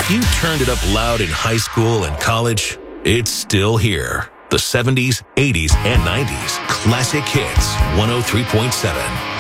If you turned it up loud in high school and college, it's still here. The 70s, 80s, and 90s. Classic Hits 103.7.